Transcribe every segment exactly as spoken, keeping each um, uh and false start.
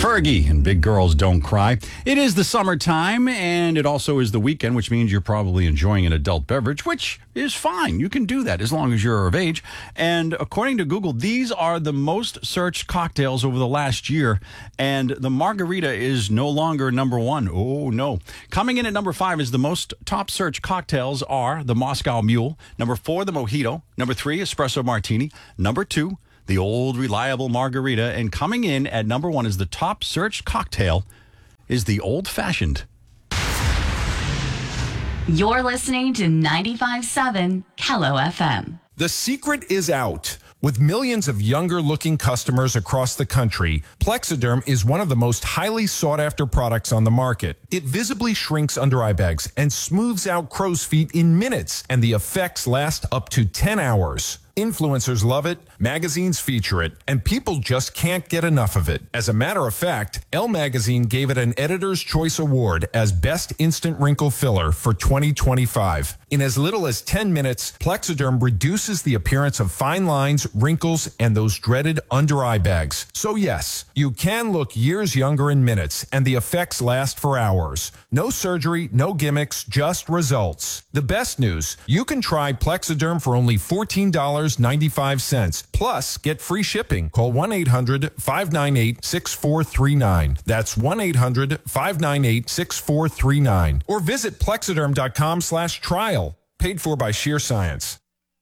Fergie and Big Girls Don't Cry. It is the summertime, and it also is the weekend, which means you're probably enjoying an adult beverage, which is fine. You can do that as long as you're of age. And according to Google, these are the most searched cocktails over the last year, and the margarita is no longer number one. Oh, no. Coming in at number five is the most top searched cocktails are the Moscow Mule. Number four, the Mojito. Number three, Espresso Martini. Number two, the old reliable margarita. And coming in at number one is the top searched cocktail is the Old Fashioned. You're listening to ninety-five point seven Kello F M. The secret is out. With millions of younger-looking customers across the country, Plexiderm is one of the most highly sought-after products on the market. It visibly shrinks under-eye bags and smooths out crow's feet in minutes, and the effects last up to ten hours. Influencers love it, magazines feature it, and people just can't get enough of it. As a matter of fact, Elle Magazine gave it an Editor's Choice Award as Best Instant Wrinkle Filler for twenty twenty-five. In as little as ten minutes, Plexiderm reduces the appearance of fine lines, wrinkles, and those dreaded under-eye bags. So yes, you can look years younger in minutes, and the effects last for hours. No surgery, no gimmicks, just results. The best news, you can try Plexiderm for only fourteen dollars and ninety-five cents. Plus, get free shipping. Call one eight hundred five nine eight six four three nine. That's one eight hundred five nine eight six four three nine. Or visit plexiderm.com slash trial. Paid for by Sheer Science.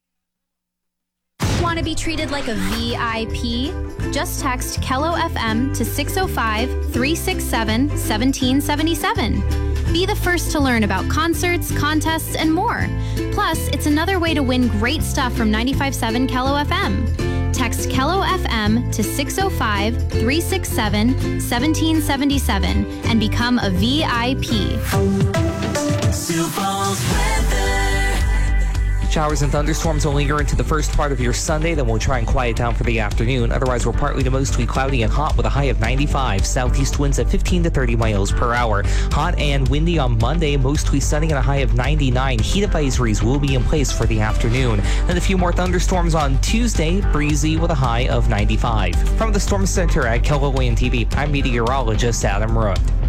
Want to be treated like a V I P? Just text Kello F M to six oh five, three six seven, one seven seven seven. Be the first to learn about concerts, contests, and more. Plus, it's another way to win great stuff from ninety-five point seven Kello F M. Text Kello F M to six oh five, three six seven, one seven seven seven and become a V I P. Sioux Falls weather. Showers and thunderstorms will linger into the first part of your Sunday, then we'll try and quiet down for the afternoon. Otherwise, we're partly to mostly cloudy and hot with a high of ninety-five. Southeast winds at fifteen to thirty miles per hour. Hot and windy on Monday, mostly sunny and a high of ninety-nine. Heat advisories will be in place for the afternoon. Then a few more thunderstorms on Tuesday, breezy with a high of ninety-five. From the Storm Center at KELOLAND T V, I'm meteorologist Adam Root.